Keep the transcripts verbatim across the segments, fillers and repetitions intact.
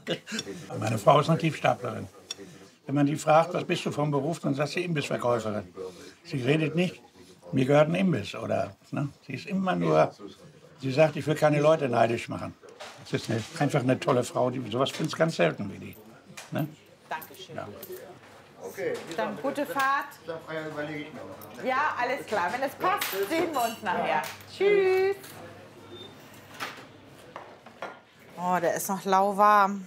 Meine Frau ist eine Tiefstaplerin. Wenn man die fragt, was bist du vom Beruf, dann sagt sie Imbissverkäuferin. Sie redet nicht, mir gehört ein Imbiss. Oder, ne? Sie ist immer nur, sie sagt, ich will keine Leute neidisch machen. Das ist eine, einfach eine tolle Frau, die, sowas finde ich ganz selten wie die. Ne? Dankeschön. Ja. Okay, dann gute Fahrt. Ja, alles klar. Wenn es passt, sehen wir uns nachher. Tschüss. Oh, der ist noch lauwarm.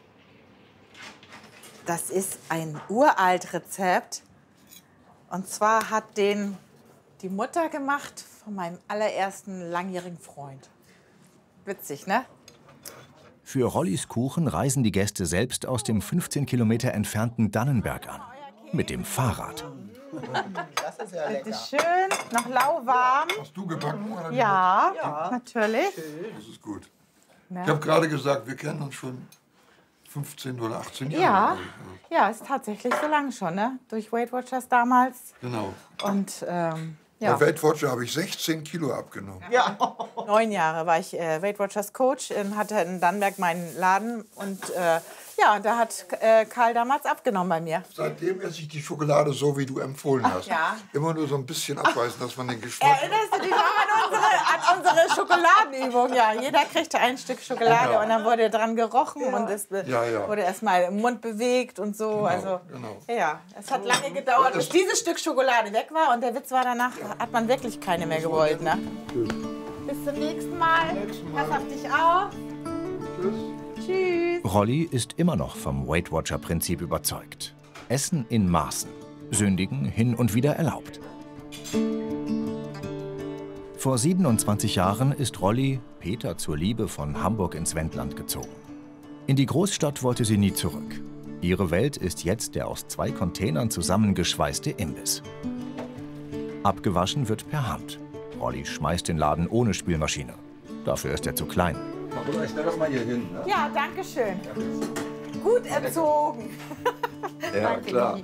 Das ist ein uralt Rezept. Und zwar hat den die Mutter gemacht von meinem allerersten langjährigen Freund. Witzig, ne? Für Rollys Kuchen reisen die Gäste selbst aus dem fünfzehn Kilometer entfernten Dannenberg an. Mit dem Fahrrad. Das ist ja lecker. Bitte schön, noch lauwarm. Hast du gebacken? Oder ja, ja, natürlich. Das ist gut. Ja. Ich habe gerade gesagt, wir kennen uns schon fünfzehn oder achtzehn Jahre. Ja, ja, ist tatsächlich so lange schon, ne? Durch Weight Watchers damals. Genau. Und ähm, ja. Bei Weight Watchers habe ich sechzehn Kilo abgenommen. Ja. Neun Jahre war ich äh, Weight Watchers Coach, in, hatte in Dannenberg meinen Laden und äh, ja, da hat äh, Karl damals abgenommen bei mir. Seitdem esse ich die Schokolade so, wie du empfohlen hast. Ja. Immer nur so ein bisschen abweisen, dass man den Geschmack... Erinnerst du dich noch an unsere, an unsere Schokoladenübung? Ja, jeder kriegte ein Stück Schokolade ja. Und dann wurde dran gerochen ja. Und es ja, ja. wurde erstmal im Mund bewegt und so. Genau, also, genau. Ja, es hat lange gedauert, bis dieses Stück Schokolade weg war. Und der Witz war, danach hat man wirklich keine mehr gewollt. Ne? Bis zum nächsten Mal. Pass auf dich auf. Tschüss. Tschüss. Rolli ist immer noch vom Weight Watcher-Prinzip überzeugt. Essen in Maßen, Sündigen hin und wieder erlaubt. Vor siebenundzwanzig Jahren ist Rolli, Peter zur Liebe, von Hamburg ins Wendland gezogen. In die Großstadt wollte sie nie zurück. Ihre Welt ist jetzt der aus zwei Containern zusammengeschweißte Imbiss. Abgewaschen wird per Hand. Rolli schmeißt den Laden ohne Spülmaschine. Dafür ist er zu klein. Ich stell das mal hier hin. Ne? Ja, danke schön. Gut erzogen. Ja, klar.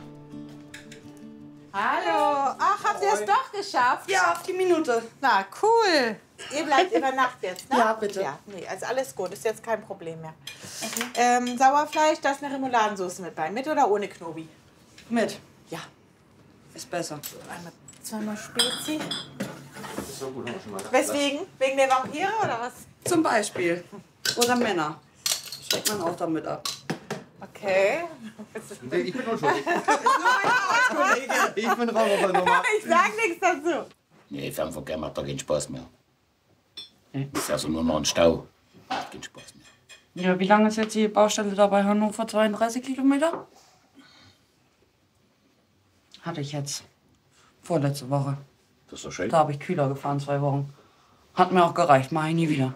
Hallo. Ach, habt ihr es doch geschafft? Ja, auf die Minute. Na, cool. Ihr bleibt über Nacht jetzt, ne? Ja, bitte. Ja, nee, also alles gut. Ist jetzt kein Problem mehr. Okay. Ähm, Sauerfleisch, da ist eine Remouladensauce mit bei. Mit oder ohne Knobi? Mit. Ja. Ist besser. Einmal, zweimal Spezi. Ist so gut, schon mal. Weswegen? Wegen der Vampire oder was? Zum Beispiel. Oder Männer. Steckt man auch damit ab. Okay. Nee, ich bin unschuldig. Ich bin raus auf der Nummer. Ich sag nichts dazu. Nee, Fernverkehr macht da keinen Spaß mehr. Ist also nur noch ein Stau. Macht keinen Spaß mehr. Ja, wie lange ist jetzt die Baustelle da bei Hannover? zweiunddreißig Kilometer? Hatte ich jetzt. Vorletzte Woche. Das ist doch schön. Da habe ich Kühler gefahren, zwei Wochen. Hat mir auch gereicht, mache ich nie wieder.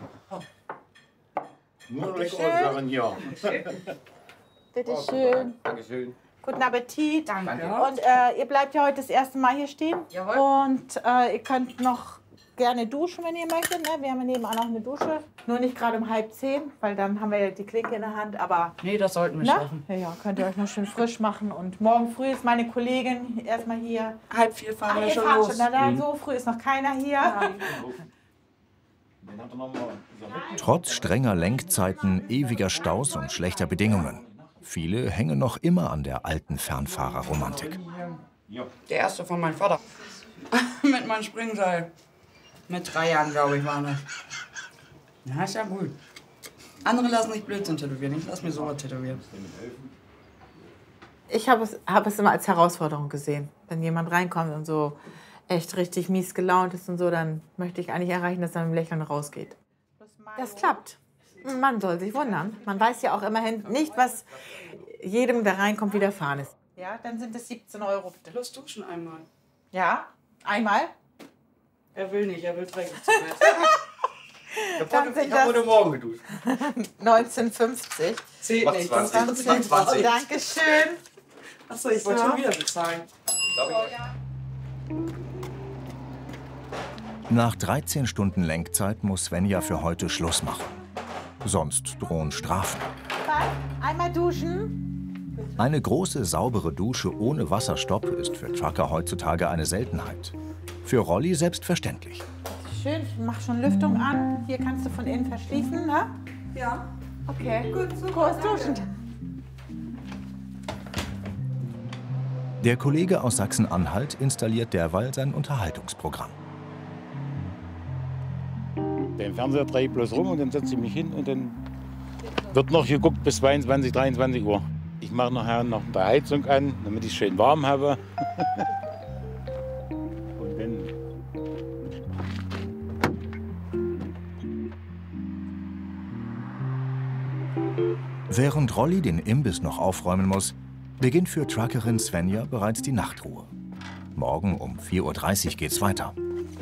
Nur leckere Sachen hier. Bitte schön. Dankeschön. Guten Appetit. Danke. Und äh, ihr bleibt ja heute das erste Mal hier stehen. Jawohl. Und äh, ihr könnt noch gerne duschen, wenn ihr möchtet. Ne? Wir haben nebenan noch eine Dusche. Nur nicht gerade um halb zehn, weil dann haben wir ja die Klinke in der Hand. Aber Nee, das sollten wir ne? schaffen. Ja, ja, könnt ihr euch noch schön frisch machen. Und morgen früh ist meine Kollegin erstmal hier. Halb vier fahren Ach, wir ihr schon fahrt los. schon. Na, na, so früh ist noch keiner hier. Trotz strenger Lenkzeiten, ewiger Staus und schlechter Bedingungen. Viele hängen noch immer an der alten Fernfahrerromantik. Der erste von meinem Vater. Mit meinem Springseil. Mit drei Jahren, glaube ich, war das. Ja, ist ja gut. Andere lassen sich Blödsinn tätowieren. Ich lasse mir sowas tätowieren. Ich habe es, hab es immer als Herausforderung gesehen. Wenn jemand reinkommt und so echt richtig mies gelaunt ist und so, dann möchte ich eigentlich erreichen, dass er mit dem Lächeln rausgeht. Das klappt. Man soll sich wundern. Man weiß ja auch immerhin nicht, was jedem, der reinkommt, widerfahren ist. Ja, dann sind es siebzehn Euro, bitte. Los duschen einmal. Ja, einmal. Er will nicht, er will dreckig zu Dann sind Ich habe heute das Morgen geduscht. neunzehn fünfzig. Zehn, Mach nee, zwanzig. zwanzig. zwanzig. Dankeschön. Achso, ich wollte So. schon wieder bezahlen. Nach dreizehn Stunden Lenkzeit muss Svenja für heute Schluss machen. Sonst drohen Strafen. Einmal duschen. Eine große, saubere Dusche ohne Wasserstopp ist für Trucker heutzutage eine Seltenheit. Für Rolli selbstverständlich. Schön, ich mach schon Lüftung an. Hier kannst du von innen verschließen, ne? Ja. Okay, gut, super. Kurz duschen. Der Kollege aus Sachsen-Anhalt installiert derweil sein Unterhaltungsprogramm. Den Fernseher drehe ich bloß rum und dann setze ich mich hin und dann wird noch geguckt bis zweiundzwanzig, dreiundzwanzig Uhr. Ich mache nachher noch die Heizung an, damit ich es schön warm habe. Und dann Während Rolli den Imbiss noch aufräumen muss, beginnt für Truckerin Svenja bereits die Nachtruhe. Morgen um vier Uhr dreißig geht's weiter.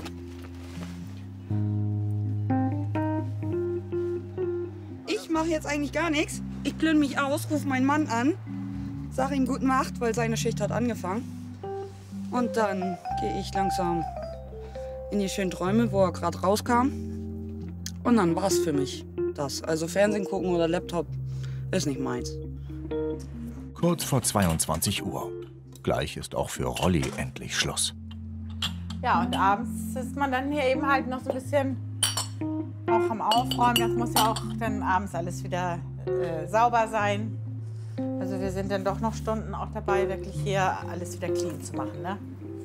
Ich mache jetzt eigentlich gar nichts. Ich klöne mich aus, rufe meinen Mann an, sage ihm gute Nacht, weil seine Schicht hat angefangen. Und dann gehe ich langsam in die schönen Träume, wo er gerade rauskam. Und dann war's für mich das. Also Fernsehen gucken oder Laptop ist nicht meins. Kurz vor zweiundzwanzig Uhr. Gleich ist auch für Rolli endlich Schluss. Ja, und abends ist man dann hier eben halt noch so ein bisschen auch am Aufräumen. Das muss ja auch dann abends alles wieder äh, sauber sein. Also wir sind dann doch noch Stunden auch dabei, wirklich hier alles wieder clean zu machen, ne?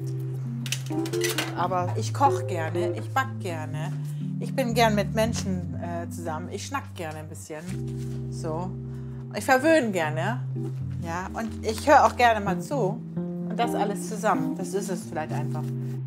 Aber ich koche gerne, ich backe gerne. Ich bin gern mit Menschen äh, zusammen. Ich schnack gerne ein bisschen. So. Ich verwöhne gerne. Ja, und ich höre auch gerne mal zu. Und das alles zusammen, das ist es vielleicht einfach.